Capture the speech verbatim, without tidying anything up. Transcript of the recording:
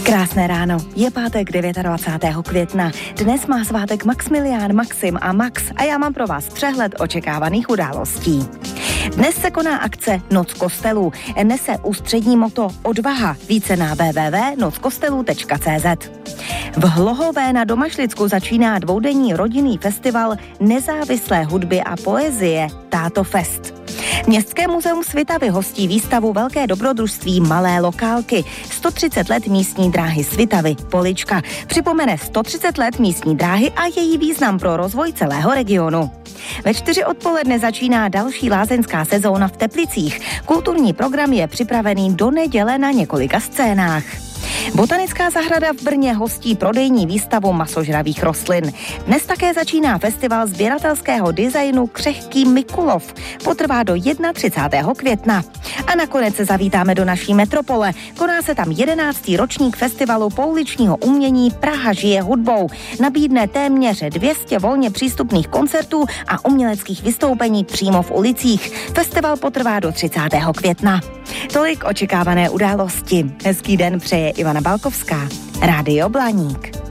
Krásné ráno, je pátek dvacátého devátého května. Dnes má svátek Maximilián, Maxim a Max a já mám pro vás přehled očekávaných událostí. Dnes se koná akce Noc kostelů. Nese ústřední moto Odvaha. Více na w w w tečka noc kostelů tečka c z. V Hlohové na Domašlicku začíná dvoudenní rodinný festival nezávislé hudby a poezie Táto Fest. Městské muzeum Svitavy hostí výstavu Velké dobrodružství Malé lokálky. sto třicet let místní dráhy Svitavy, Polička. Připomene sto třicet let místní dráhy a její význam pro rozvoj celého regionu. Ve čtyři odpoledne začíná další lázeňská sezóna v Teplicích. Kulturní program je připravený do neděle na několika scénách. Botanická zahrada v Brně hostí prodejní výstavu masožravých rostlin. Dnes také začíná festival sběratelského designu Křehký Mikulov. Potrvá do třicátého prvního května. A nakonec se zavítáme do naší metropole. Koná se tam jedenáctý ročník festivalu pouličního umění Praha žije hudbou. Nabídne téměř dvě stě volně přístupných koncertů a uměleckých vystoupení přímo v ulicích. Festival potrvá do třicátého května. Tolik očekávané události. Hezký den přeje Ivana Balkovská. Rádio Blaník.